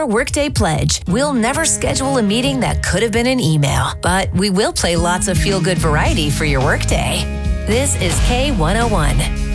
your Workday Pledge. We'll never schedule a meeting that could have been an email, but we will play lots of feel-good variety for your workday. This is K101.